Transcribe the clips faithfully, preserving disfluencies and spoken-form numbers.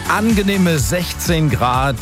Angenehme sechzehn Grad,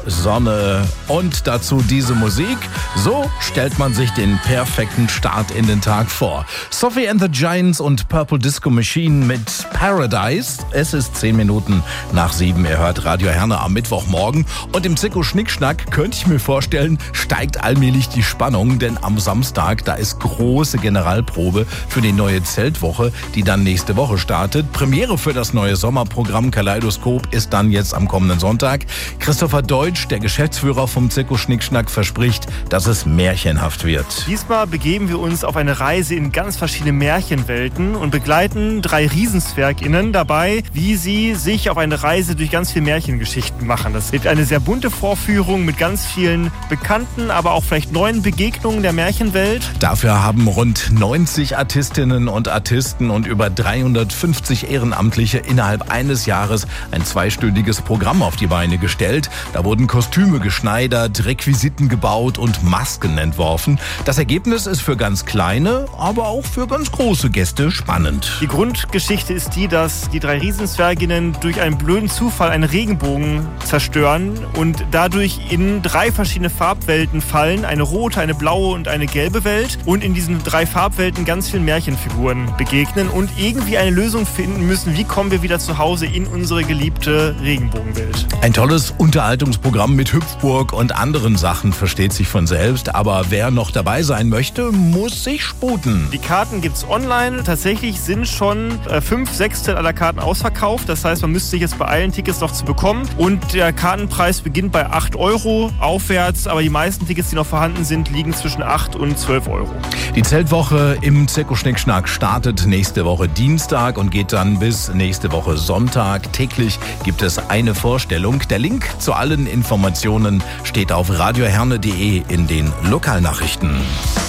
Sonne und dazu diese Musik. So stellt man sich den perfekten Start in den Tag vor. Sophie and the Giants und Purple Disco Machine mit Paradise. Es ist zehn Minuten nach sieben. Ihr hört Radio Herne am Mittwochmorgen. Und im Zirkus Schnickschnack, könnte ich mir vorstellen, steigt allmählich die Spannung. Denn am Samstag, da ist große Generalprobe für die neue Zeltwoche, die dann nächste Woche startet. Premiere für das neue Sommerprogramm Kaleidoskop ist dann jetzt am kommenden Sonntag. Christopher Deutsch, der Geschäftsführer vom Zirkus Schnickschnack, verspricht, dass es märchenhaft wird. Diesmal begeben wir uns auf eine Reise in ganz verschiedene Märchenwelten und begleiten drei RiesenzwergInnen dabei, wie sie sich auf eine Reise durch ganz viele Märchengeschichten machen. Das wird eine sehr bunte Vorführung mit ganz vielen bekannten, aber auch vielleicht neuen Begegnungen der Märchenwelt. Dafür haben rund neunzig Artistinnen und Artisten und über dreihundertfünfzig Ehrenamtliche innerhalb eines Jahres ein zweistündiges Programm auf die Beine gestellt. Da wurden Kostüme geschneidert, Requisiten gebaut und Masken entworfen. Das Ergebnis ist für ganz kleine, aber auch für ganz große Gäste spannend. Die Grundgeschichte ist die, dass die drei Riesenzwerginnen durch einen blöden Zufall einen Regenbogen zerstören und dadurch in drei verschiedene Farbwelten fallen. Eine rote, eine blaue und eine gelbe Welt. Und in diesen drei Farbwelten ganz vielen Märchenfiguren begegnen und irgendwie eine Lösung finden müssen, wie kommen wir wieder zu Hause in unsere geliebte Regenbogenwelt. Ein tolles Unterhaltungsprogramm mit Hüpfburg und anderen Sachen, versteht sich von selbst. Aber wer noch dabei sein möchte, muss sich sputen. Die Karten gibt's online. Tatsächlich sind schon äh, fünf Sechstel aller Karten ausverkauft. Das heißt, man müsste sich jetzt beeilen, Tickets noch zu bekommen. Und der Kartenpreis beginnt bei acht Euro aufwärts. Aber die meisten Tickets, die noch vorhanden sind, liegen zwischen acht und zwölf Euro. Die Zeltwoche im Zirkus Schnickschnack startet nächste Woche Dienstag und geht dann bis nächste Woche Sonntag. Täglich gibt es eine Vorstellung. Der Link zu allen Informationen steht auf radioherne punkt de in den Lokalnachrichten.